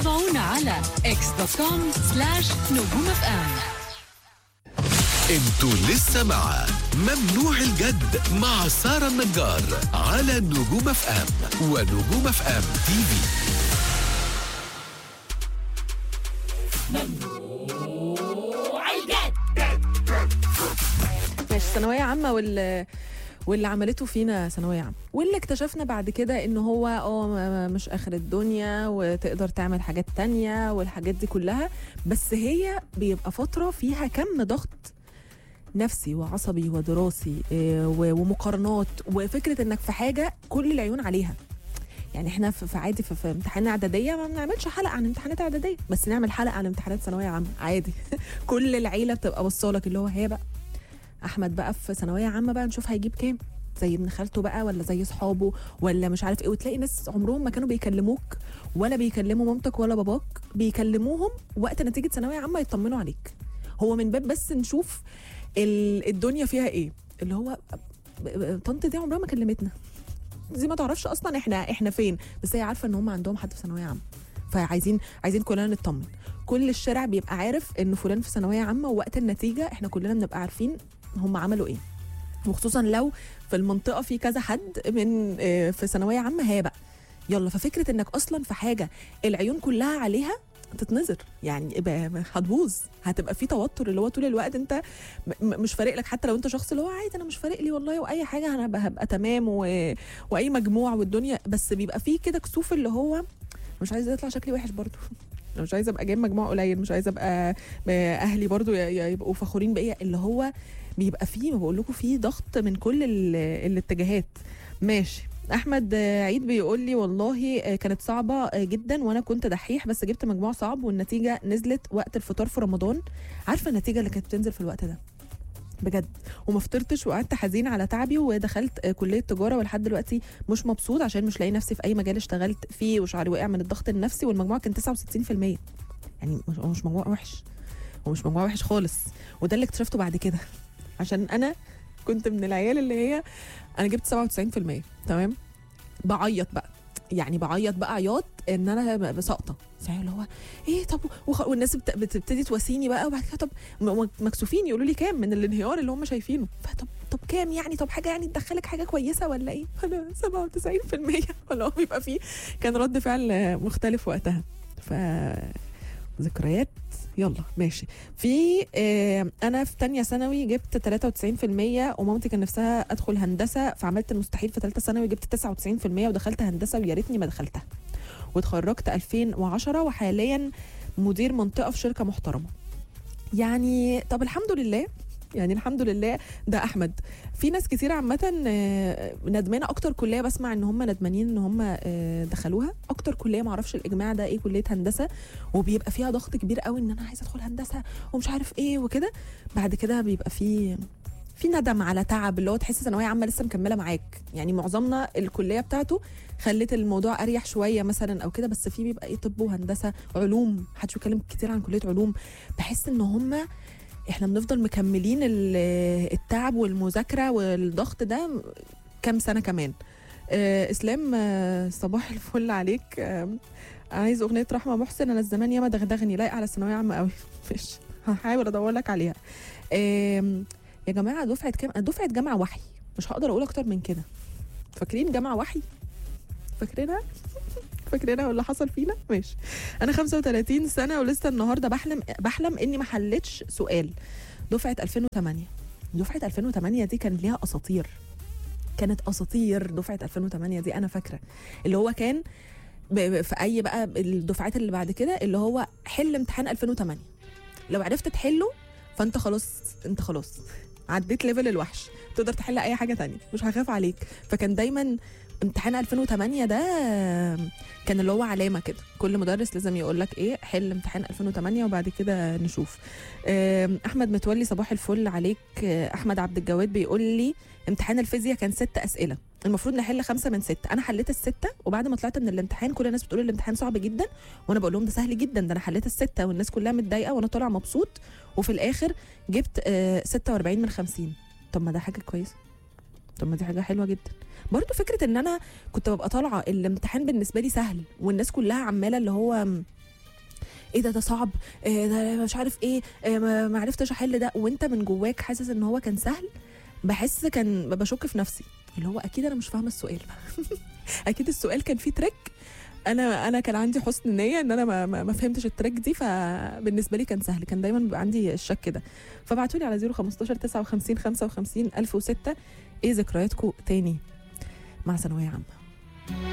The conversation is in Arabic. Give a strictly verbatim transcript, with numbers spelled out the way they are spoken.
تابعونا على إكس دوت كوم سلاش نجوم اف ام. انتوا لسه مع ممنوع الجد مع سارة النجار على نجوم اف ام ونجوم اف ام تي في. ممنوع الجد. ماشي، ثانوية عامة وال واللي عملته فينا ثانوية عامة، واللي اكتشفنا بعد كده ان هو اه مش اخر الدنيا وتقدر تعمل حاجات تانية والحاجات دي كلها، بس هي بيبقى فترة فيها كم ضغط نفسي وعصبي ودراسي ومقارنات، وفكرة انك في حاجة كل العيون عليها. يعني احنا في عادي في, في امتحان اعداديه ما بنعملش حلقه عن امتحانات اعداديه، بس نعمل حلقه عن امتحانات ثانويه عامه عادي. كل العيله بتبقى بصالك اللي هو هي بقى احمد بقى في ثانويه عامه بقى نشوف هيجيب كام، زي ابن خالته بقى ولا زي اصحابه ولا مش عارف ايه. وتلاقي ناس عمرهم ما كانوا بيكلموك ولا بيكلموا مامتك ولا باباك، بيكلموهم وقت نتيجه ثانويه عامه يطمنوا عليك. هو من باب بس نشوف الدنيا فيها ايه، اللي هو طنط دي عمرها ما كلمتنا، دي ما تعرفش اصلا احنا احنا فين، بس هي عارفه ان هم عندهم حد في ثانويه عامه، فعايزين عايزين كلنا نطمن. كل الشارع بيبقى عارف ان فلان في ثانويه عامه، ووقت النتيجه احنا كلنا بنبقى عارفين هم عملوا ايه، وخصوصا لو في المنطقه في كذا حد من في ثانويه عامه هي بقى يلا. ففكره انك اصلا في حاجه العيون كلها عليها تتنظر، يعني هتبوظ، هتبقى في توتر اللي هو طول الوقت انت مش فارق لك، حتى لو انت شخص اللي هو عادي انا مش فارق لي والله واي حاجه انا هبقى, هبقى تمام و... واي مجموع والدنيا، بس بيبقى في كده كسوف اللي هو مش عايزه يطلع شكلي وحش برضو. انا مش عايزه ابقى جايب مجموع قليل، مش عايزه ابقى اهلي برضو يبقوا فخورين بيا، اللي هو بيبقى فيه ما بقول لكم فيه ضغط من كل ال... الاتجاهات. ماشي، احمد عيد بيقول لي والله كانت صعبه جدا وانا كنت دحيح، بس جبت مجموع صعب والنتيجه نزلت وقت الفطار في رمضان. عارفه النتيجه اللي كانت بتنزل في الوقت ده بجد، وما فطرتش وقعدت حزين على تعبي، ودخلت كليه تجاره ولحد دلوقتي مش مبسوط عشان مش لاقي نفسي في اي مجال اشتغلت فيه، وشعري وقع من الضغط النفسي، والمجموع كان تسعة وستين في المية. يعني هو مش مجموع وحش، هو مش مجموع وحش خالص، وده اللي اكتشفته بعد كده عشان انا كنت من العيال اللي هي انا جبت سبعة وتسعين في المية تمام، بعيط بقى، يعني بعيط بقى عياط ان انا ساقطه، اللي هو ايه طب وخ... والناس بت... بتبتدي تواسيني بقى، وبعد كده طب مكسوفين يقولوا لي كام من الانهيار اللي هم شايفينه، فطب طب كام يعني، طب حاجه يعني تدخلك حاجه كويسه ولا ايه، انا سبعة وتسعين في المية ولا هو بيبقى فيه كان رد فعل مختلف وقتها. ف ذكريات. يلا ماشي. في آه انا في تانية ثانوي جبت تلاتة وتسعين في المية، ومامتي كان نفسها ادخل هندسه، فعملت المستحيل في ثالثه ثانوي جبت تسعة وتسعين في المية ودخلت هندسه، ويا ريتني ما دخلتها، واتخرجت ألفين وعشرة وحاليا مدير منطقه في شركه محترمه. يعني طب الحمد لله، يعني الحمد لله. ده احمد. في ناس كتير عامه ندمانه، اكتر كليه بسمع ان هم ندمانين ان هم دخلوها، اكتر كليه ما اعرفش الاجماع ده ايه، كليه هندسه، وبيبقى فيها ضغط كبير قوي ان انا عايزه ادخل هندسه ومش عارف ايه وكده، بعد كده بيبقى في في ندم على تعب، اللي هو تحس ثانويه عامه لسه مكمله معاك. يعني معظمنا الكليه بتاعته خلت الموضوع اريح شويه مثلا او كده، بس في بيبقى ايه طب وهندسه علوم، محدش بيتكلم كتير عن كليه علوم، بحس ان هم احنا بنفضل مكملين التعب والمذاكره والضغط ده كام سنه كمان. آه اسلام، آه صباح الفل عليك. آه عايز اغنيه رحمه محسن انا الزمان ياما دغدغني، لايقه على الثانويه عامه قوي. ماشي هحاول ادور لك عليها. آه يا جماعه دفعه كام؟ دفعه جامعه وحي، مش هقدر اقول اكتر من كده. فاكرين جامعه وحي؟ فاكرينها؟ فاكرينها واللي حصل فينا؟ ماشي. انا خمسة وتلاتين سنه ولسه النهارده بحلم بحلم اني ما حلتش سؤال. دفعه ألفين وتمانية، دفعه ألفين وتمانية دي كان ليها اساطير، كانت اساطير دفعه ألفين وتمانية دي. انا فاكره اللي هو كان في اي بقى الدفعات اللي بعد كده اللي هو حل امتحان ألفين وتمانية، لو عرفت تحله فانت خلاص، انت خلاص عديت ليفل الوحش، تقدر تحل اي حاجه تانية مش هخاف عليك. فكان دايما امتحان ألفين وتمانية ده كان اللي هو علامه كده، كل مدرس لازم يقول لك ايه حل امتحان ألفين وتمانية وبعد كده نشوف. احمد متولي صباح الفل عليك. احمد عبد الجواد بيقول لي امتحان الفيزياء كان ست اسئله، المفروض نحل خمسه من سته، انا حليت السته، وبعد ما طلعت من الامتحان كل الناس بتقول الامتحان صعب جدا، وانا بقول لهم ده سهل جدا، ده انا حليت السته، والناس كلها متضايقه وانا طالع مبسوط، وفي الاخر جبت آه ستة وأربعين من خمسين. طب ما ده حاجه كويسه، طب ما دي حاجه حلوه جدا. برضو فكره ان انا كنت ببقى طالعه الامتحان بالنسبه لي سهل، والناس كلها عماله اللي هو ايه ده ده صعب، إيه ده مش عارف ايه, إيه ما ما عرفتش احل ده، وانت من جواك حاسس ان هو كان سهل، بحس كان بشك في نفسي اللي هو اكيد انا مش فاهمه السؤال اكيد السؤال كان فيه تريك، انا انا كان عندي حسن نيه ان انا ما, ما فهمتش التريك دي، فبالنسبه لي كان سهل. كان دايما بيبقى عندي الشك ده. فبعتوا لي على صفر خمستاشر تسعة وخمسين خمسة وخمسين ألف وستة ايه ذكرياتكم تاني مع ثانويه عامه.